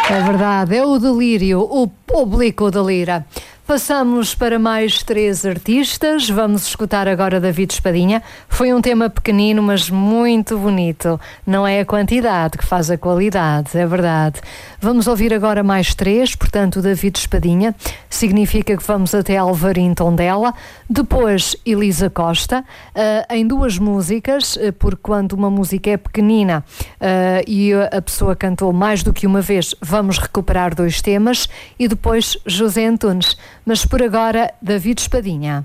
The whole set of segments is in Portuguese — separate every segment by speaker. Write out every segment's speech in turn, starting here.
Speaker 1: É verdade, é o delírio, o público delira. Passamos para mais 3 artistas. Vamos escutar agora David Espadinha. Foi um tema pequenino, mas muito bonito. Não é a quantidade que faz a qualidade, é verdade. Vamos ouvir agora mais 3, portanto, David Espadinha. Significa que vamos até Alvarim Tondela. Depois, Elisa Costa, em 2 músicas, porque quando uma música é pequenina e a pessoa cantou mais do que uma vez, vamos recuperar 2 temas. E depois, José Antunes. Mas por agora, David Espadinha.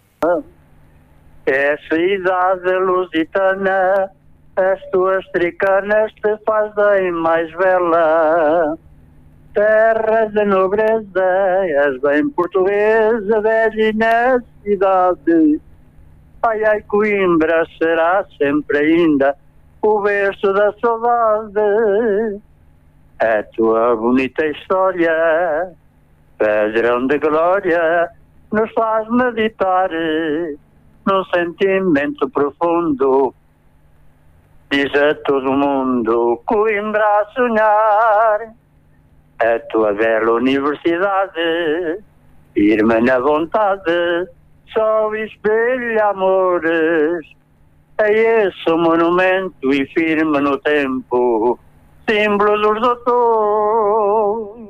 Speaker 2: Essa idade lusitana, as tuas tricanas te fazem mais bela. Terra de nobreza, és bem portuguesa, velha e na cidade. Ai, ai, Coimbra será sempre ainda o berço da saudade. A tua bonita história, padrão de glória, nos faz meditar num sentimento profundo. Diz a todo mundo, Coimbra a sonhar, a tua bela universidade, firme na vontade, só espelha amores. É esse o monumento e firme no tempo, símbolo dos doutores.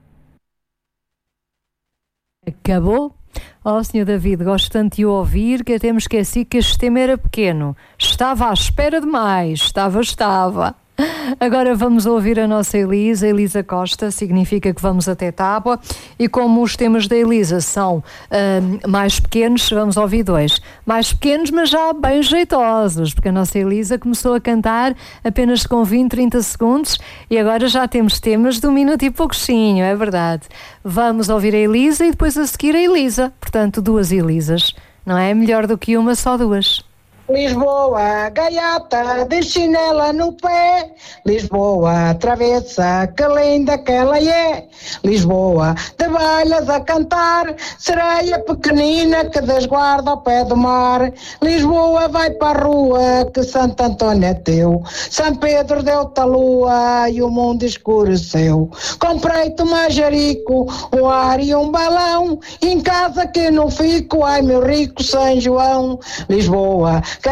Speaker 1: Acabou? Sr. David, gosto tanto de o ouvir que até me esqueci que este tema era pequeno. Estava à espera demais. Estava. Agora vamos ouvir a nossa Elisa Costa, significa que vamos até Tábua, e como os temas da Elisa são mais pequenos, vamos ouvir 2. Mais pequenos, mas já bem jeitosos, porque a nossa Elisa começou a cantar apenas com 20, 30 segundos e agora já temos temas de 1 minuto e pouquinho, é verdade. Vamos ouvir a Elisa e depois a seguir a Elisa, portanto 2 Elisas, não é melhor do que uma, só 2.
Speaker 3: Lisboa, gaiata, de chinela no pé. Lisboa, travessa, que linda que ela é. Lisboa, de bailas a cantar, sereia pequenina que desguarda ao pé do mar. Lisboa, vai para a rua, que Santo Antônio é teu. São Pedro deu-te a lua e o mundo escureceu. Comprei-te um manjerico, um ar e um balão. Em casa que não fico, ai meu rico São João. Lisboa,